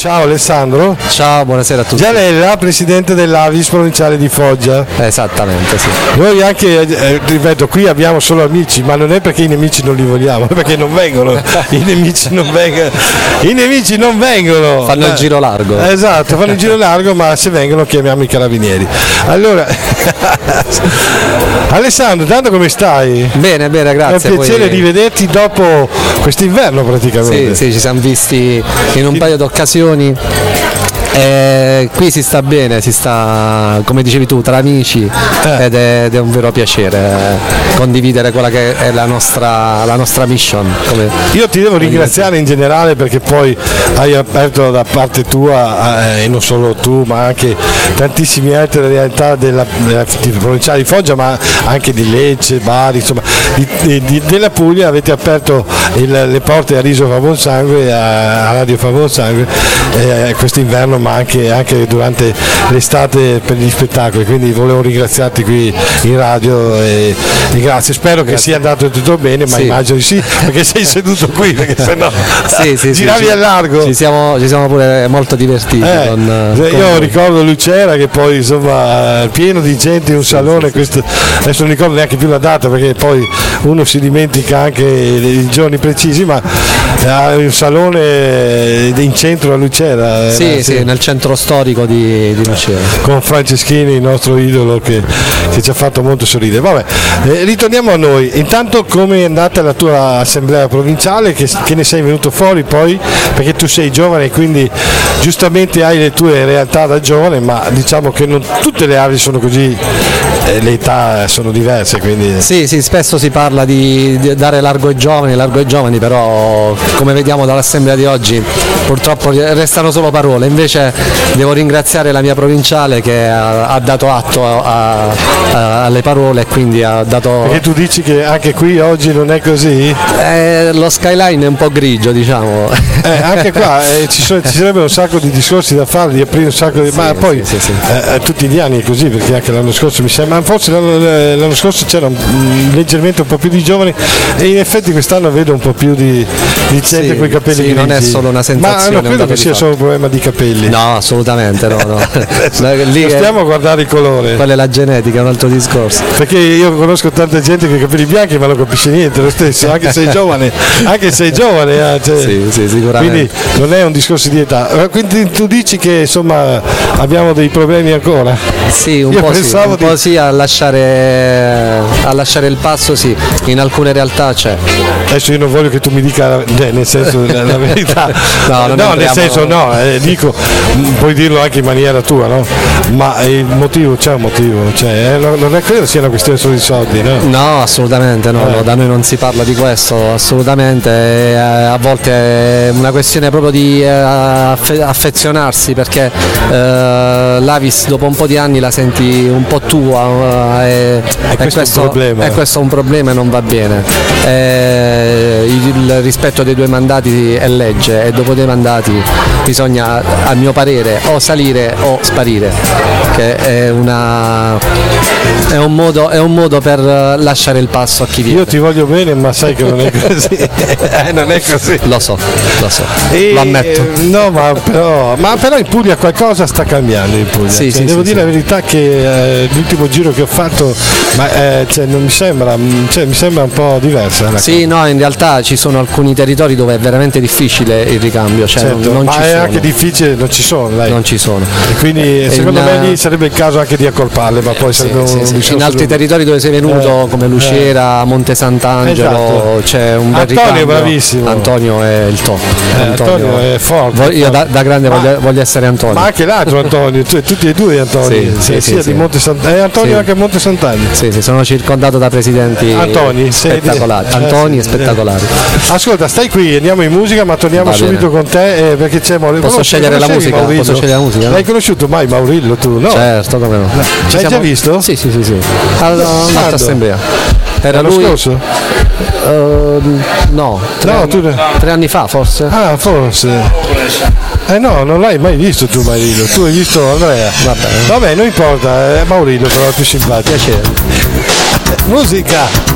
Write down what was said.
Ciao Alessandro. Ciao, buonasera a tutti. Gianella, presidente dell'Avis provinciale di Foggia. Esattamente, sì. Noi anche, ripeto, qui abbiamo solo amici, ma non è perché i nemici non li vogliamo, è perché non vengono. I nemici non vengono. Fanno il giro largo. Esatto, fanno il giro largo, ma se vengono chiamiamo i carabinieri. Allora, Alessandro, tanto come stai? Bene, grazie. È un piacere rivederti dopo quest'inverno praticamente. Sì, ci siamo visti in un paio di occasioni. Qui si sta bene, si sta, come dicevi tu, tra amici ed è un vero piacere condividere quella che è la nostra mission. Io ti devo ringraziare in generale perché poi hai aperto da parte tua, e non solo tu, ma anche tantissime altre realtà della provinciale di Foggia, ma anche di Lecce, Bari, insomma della Puglia. Avete aperto le porte a Riso fa buon sangue, a Radio fa buon sangue quest'inverno, ma anche durante l'estate per gli spettacoli, quindi volevo ringraziarti qui in radio e grazie. Spero che sia andato tutto bene, ma immagino di sì, perché sei seduto qui, perché sennò giravi a largo. Ci siamo pure molto divertiti. Io ricordo Lucera che poi insomma pieno di gente in un salone, adesso non ricordo neanche più la data perché poi uno si dimentica anche i giorni precisi, ma un salone in centro a Lucera. Sì, nel centro storico di Lucera. Con Franceschini, il nostro idolo che ci ha fatto molto sorridere. Vabbè, ritorniamo a noi. Intanto come è andata la tua assemblea provinciale, che ne sei venuto fuori poi, perché tu sei giovane e quindi giustamente hai le tue realtà da giovane, ma diciamo che non tutte le aree sono così, le età sono diverse, quindi... Sì, spesso si parla di dare largo ai giovani, però come vediamo dall'assemblea di oggi purtroppo restano solo parole. Invece devo ringraziare la mia provinciale che ha dato atto alle parole e quindi ha dato... Perché tu dici che anche qui oggi non è così? Lo skyline è un po' grigio, diciamo. Anche qua ci sarebbero un sacco di discorsi da fare, di aprire un sacco di... ma poi tutti gli anni è così, perché anche l'anno scorso mi sembra, forse l'anno scorso c'era leggermente un po' più di giovani e in effetti quest'anno vedo un po' più di gente con i capelli grigi. Non è solo una sensazione. Ma non credo che sia solo un problema di capelli. No, assolutamente no. Lì stiamo a guardare il colore. Quella è la genetica, è un altro discorso. Perché io conosco tanta gente con i capelli bianchi ma non capisce niente lo stesso, anche se è giovane. Sì, sicuramente. Quindi non è un discorso di età. Quindi tu dici che insomma abbiamo dei problemi ancora? Sì, un po' sì, a lasciare il passo, sì. In alcune realtà c'è. Adesso io non voglio che tu mi dica nel senso la verità. Dico, puoi dirlo anche in maniera tua, no? Ma il motivo, c'è un motivo, non è credo sia una questione solo di soldi, no? No, assolutamente no, da noi non si parla di questo, assolutamente. A volte è una questione proprio di affezionarsi, perché l'Avis dopo un po' di anni la senti un po' tua, e questo è un problema e non va bene. Il rispetto dei 2 mandati è legge e dopo 2 mandati bisogna, a mio parere, o salire o sparire, che è un modo per lasciare il passo a chi viene. Io ti voglio bene, ma sai che non è così. Non è così. Lo so, lo ammetto. No, ma però in Puglia qualcosa sta cambiando in Puglia. Devo dire la verità che l'ultimo giro che ho fatto non mi sembra un po' diversa. Sì, no, in realtà ci sono alcuni territori dove è veramente difficile il ricambio, non ma ci è sono. Anche difficile, non ci sono. Non ci sono. E quindi secondo me lì sarebbe il caso anche di accorparle, ma poi in altri territori dove sei venuto, come Lucera, Monte Sant'Angelo, c'è un bel ricambio. Antonio è bravissimo. Antonio è il top. Antonio è forte. Io da grande voglio essere Antonio. Ma anche l'altro Antonio, tutti e due Antonio. Di Monte Sant'Angelo. Antonio anche a Monte Sant'Angelo. Sì, sono circondato da presidenti spettacolari. Antoni spettacolari. Ascolta, stai qui, andiamo in musica, ma torniamo subito con te perché c'è Maurillo. Posso scegliere la musica? No? L'hai conosciuto mai Maurillo tu? No? Certo, come no. L'hai già visto? Sì. Alla nostra assemblea. Era l'anno scorso? No, 3 anni fa forse. Ah, forse. No, non l'hai mai visto tu Maurillo, tu hai visto Andrea. Vabbè, non importa, Maurillo però è più simpatico. Piacere. Musica.